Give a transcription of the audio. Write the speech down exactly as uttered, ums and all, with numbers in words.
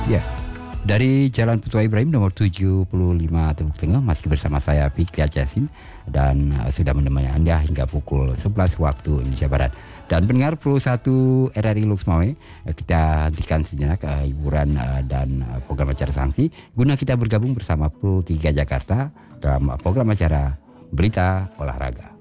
Ya, dari Jalan Putua Ibrahim nomor tujuh puluh lima Teluk Tengah masih bersama saya Fikri Yasin dan uh, sudah menemani Anda hingga pukul sebelas waktu Indonesia Barat. Dan pendengar puluh satu R R I Lux Mawai, uh, kita hentikan sejenak uh, hiburan uh, dan uh, program acara sanksi guna kita bergabung bersama Pro tiga Jakarta dalam uh, program acara Berita Olahraga.